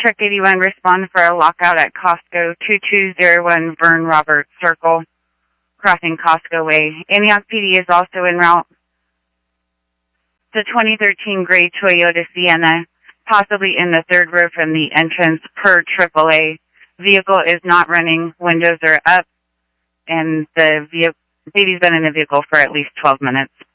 Truck 81, respond for a lockout at Costco, 2201 Vern Roberts Circle, crossing Costco Way. Antioch PD is also en route. The 2013 gray Toyota Sienna, possibly in the third row from the entrance per AAA. Vehicle is not running, windows are up, and the baby's been in the vehicle for at least 12 minutes.